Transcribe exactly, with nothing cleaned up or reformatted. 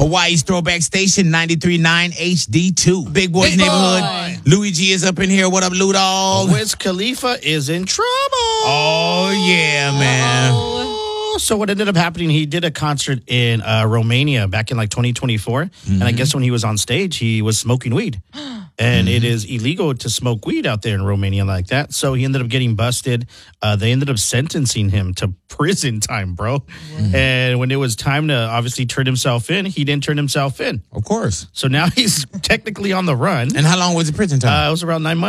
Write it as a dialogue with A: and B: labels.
A: Hawaii's Throwback Station, ninety-three point nine H D two. Big Boy's
B: Big
A: Neighborhood.
B: Boy.
A: Louis G is up in here. What up, Lou Dog?
C: Wiz Khalifa is in trouble.
A: Oh, yeah, man.
C: Oh, so what ended up happening, he did a concert in uh, Romania back in like twenty twenty-four. Mm-hmm. And I guess when he was on stage, he was smoking weed. And mm-hmm. it is illegal to smoke weed out there in Romania like that. So he ended up getting busted. Uh, they ended up sentencing him to prison time, bro. Mm-hmm. And when it was time to obviously turn himself in, he didn't turn himself in.
A: Of course.
C: So now he's technically on the run.
A: And how long was the prison time?
C: Uh, it was around nine months.